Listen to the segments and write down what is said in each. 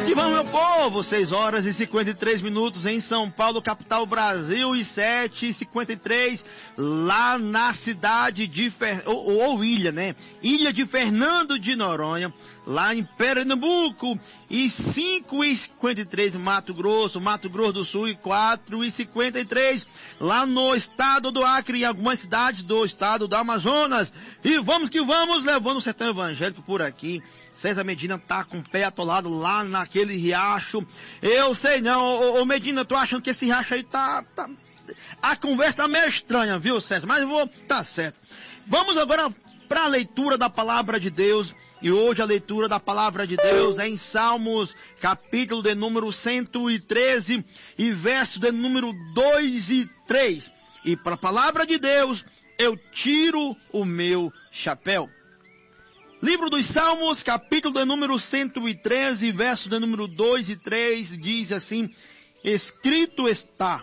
E vamos, meu povo, 6 horas e 53 minutos em São Paulo, capital Brasil, e 7h53 lá na cidade de ilha, né? Ilha de Fernando de Noronha, lá em Pernambuco, e 5h53 Mato Grosso do Sul, e 4h53 lá no estado do Acre e algumas cidades do estado do Amazonas. E vamos que vamos, levando o sertão evangélico por aqui. César Medina tá com o pé atolado lá naquele riacho. Eu sei não, ô Medina, tô achando que esse riacho aí tá... A conversa tá meio estranha, viu, César? Mas tá certo. Vamos agora para a leitura da palavra de Deus. E hoje a leitura da palavra de Deus é em Salmos, capítulo de número 113 e verso de número 2 e 3. E para a palavra de Deus, eu tiro o meu chapéu. Livro dos Salmos, capítulo de número 113, verso de número 2 e 3, diz assim: escrito está: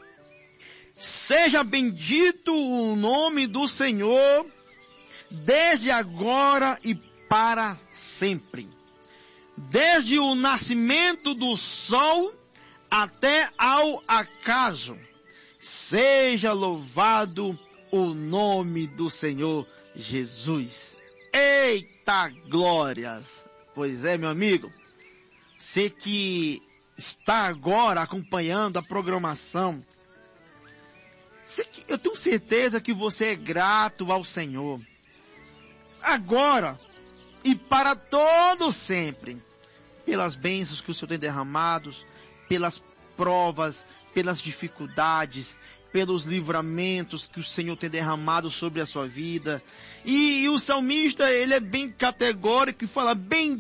seja bendito o nome do Senhor, desde agora e para sempre. Desde o nascimento do sol até ao acaso, seja louvado o nome do Senhor Jesus. Eita glórias! Pois é, meu amigo, você que está agora acompanhando a programação, eu tenho certeza que você é grato ao Senhor, agora e para todo sempre, pelas bênçãos que o Senhor tem derramados, pelas provas, pelas dificuldades, pelos livramentos que o Senhor tem derramado sobre a sua vida. E o salmista, ele é bem categórico e fala: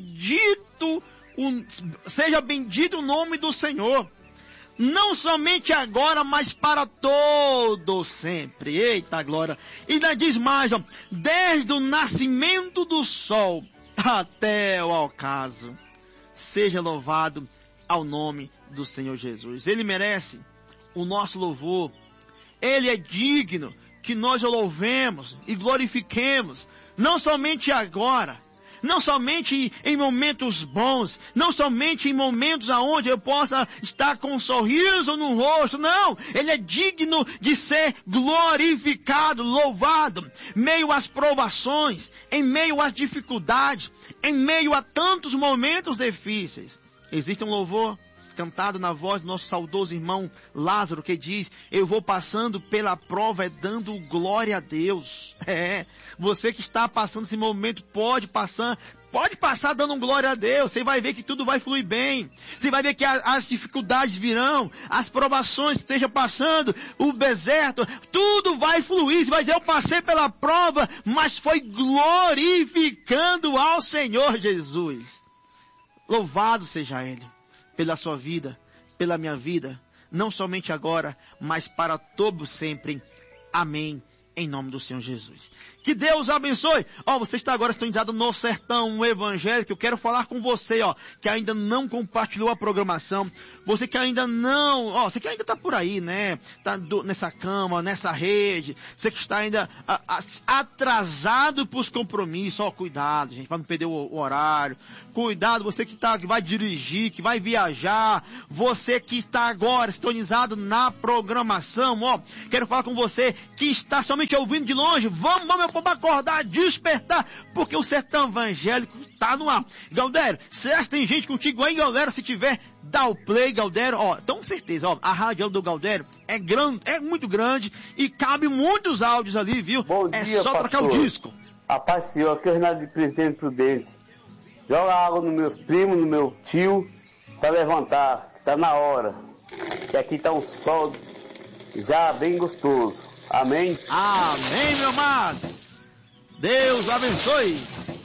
seja bendito o nome do Senhor, não somente agora, mas para todo sempre. Eita glória! E ainda diz mais, ó, desde o nascimento do sol até o ocaso, seja louvado ao nome do Senhor Jesus. Ele merece o nosso louvor. Ele é digno que nós o louvemos e glorifiquemos, não somente agora, não somente em momentos bons, não somente em momentos aonde eu possa estar com um sorriso no rosto, não, ele é digno de ser glorificado, louvado, meio às provações, em meio às dificuldades, em meio a tantos momentos difíceis. Existe um louvor cantado na voz do nosso saudoso irmão Lázaro, que diz: eu vou passando pela prova dando glória a Deus. Você que está passando esse momento, pode passar dando glória a Deus. Você vai ver que tudo vai fluir bem. Você vai ver que as dificuldades virão, as provações que esteja passando, o deserto, tudo vai fluir. Você vai dizer: eu passei pela prova, mas foi glorificando ao Senhor Jesus. Louvado seja Ele pela sua vida, pela minha vida, não somente agora, mas para todo sempre. Amém. Em nome do Senhor Jesus. Que Deus abençoe. Você está agora sintonizado no Sertão Evangélico. Eu quero falar com você, que ainda não compartilhou a programação. Você que ainda não, você que ainda está por aí, né? Tá nessa cama, nessa rede. Você que está ainda atrasado para os compromissos. Cuidado, gente, para não perder o horário. Cuidado, você que vai dirigir, que vai viajar. Você que está agora sintonizado na programação, quero falar com você que está somente ouvindo de longe. Vamos, meu povo, acordar, despertar, porque o sertão evangélico está no ar. Galdério, será que tem gente contigo aí, Galdério? Se tiver, dá o play, Galdério. Com certeza, a rádio do Galdério é grande, é muito grande e cabe muitos áudios ali, viu? Bom dia, só pastor. trocar o disco. A paz do Senhor, aqui é o Renato de Presidente Prudente. Joga água nos meus primos, no meu tio, para levantar, que tá na hora. Que aqui tá um sol já bem gostoso. Amém? Amém, meu amado. Deus abençoe.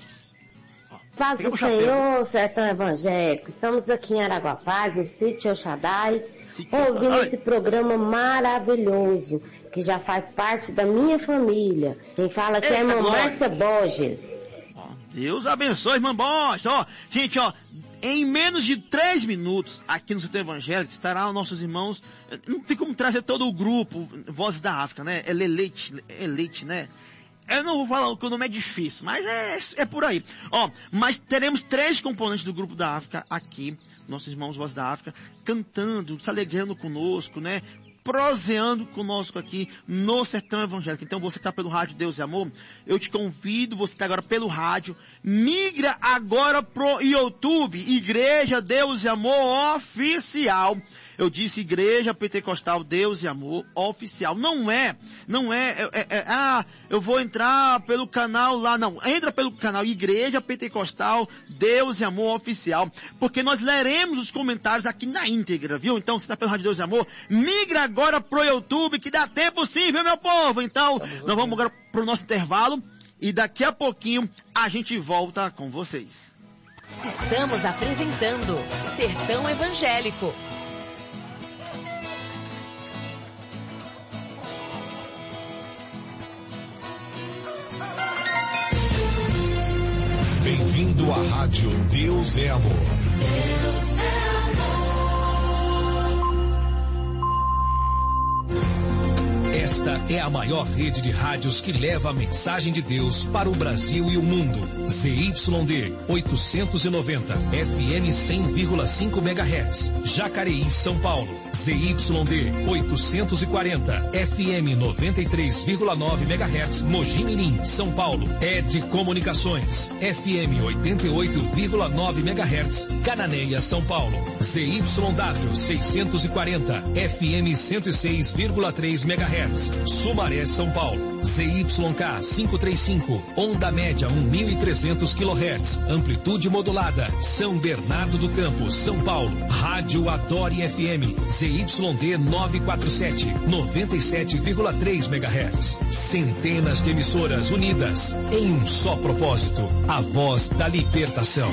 Paz do Senhor, Sertão Evangélico. Estamos aqui em Araguapaz, no sítio Oxadai, ouvindo esse programa maravilhoso, que já faz parte da minha família. Quem fala aqui é a irmã Márcia Borges. Deus abençoe, irmã Borges. Gente, em menos de 3 minutos, aqui no Sertão Evangélico, estará os nossos irmãos. Não tem como trazer todo o grupo, Vozes da África, né? Elite, né? Eu não vou falar que o nome é difícil, mas é por aí. Ó, mas teremos 3 componentes do Grupo da África aqui, nossos irmãos Voz da África, cantando, se alegrando conosco, né? Proseando conosco aqui no Sertão Evangélico. Então você que está pelo rádio Deus e Amor, eu te convido, você que está agora pelo rádio, migra agora pro YouTube, Igreja Deus e Amor Oficial. Eu disse Igreja Pentecostal Deus e Amor Oficial. Não é, eu vou entrar pelo canal lá, não. Entra pelo canal Igreja Pentecostal Deus e Amor Oficial, porque nós leremos os comentários aqui na íntegra, viu? Então, você está pelo rádio Deus e Amor, migra agora pro YouTube, que dá tempo sim, viu, meu povo? Então, nós vamos agora pro nosso intervalo e daqui a pouquinho a gente volta com vocês. Estamos apresentando Sertão Evangélico. Bem-vindo à Rádio Deus é Amor. Deus é amor. Esta é a maior rede de rádios que leva a mensagem de Deus para o Brasil e o mundo. ZYD 890, FM 100,5 MHz, Jacareí, São Paulo. ZYD 840, FM 93,9 MHz, Mogi Mirim, São Paulo. ED Comunicações, FM 88,9 MHz, Cananéia, São Paulo. ZYW 640, FM 106,3 MHz, Sumaré, São Paulo. ZYK 535, onda média 1.300 kHz, amplitude modulada, São Bernardo do Campo, São Paulo. Rádio Adore FM, ZYD 947, 97,3 MHz. Centenas de emissoras unidas em um só propósito, a voz da libertação.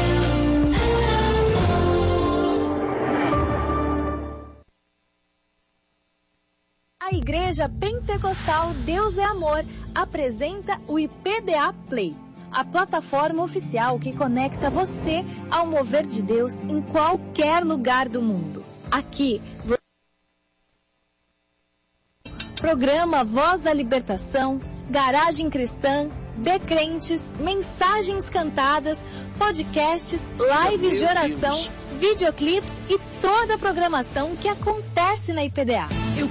A Igreja Pentecostal Deus é Amor apresenta o IPDA Play, a plataforma oficial que conecta você ao mover de Deus em qualquer lugar do mundo. Aqui, programa Voz da Libertação, Garagem Cristã, Decrentes, mensagens cantadas, podcasts, lives de oração, videoclipes e toda a programação que acontece na IPDA. Eu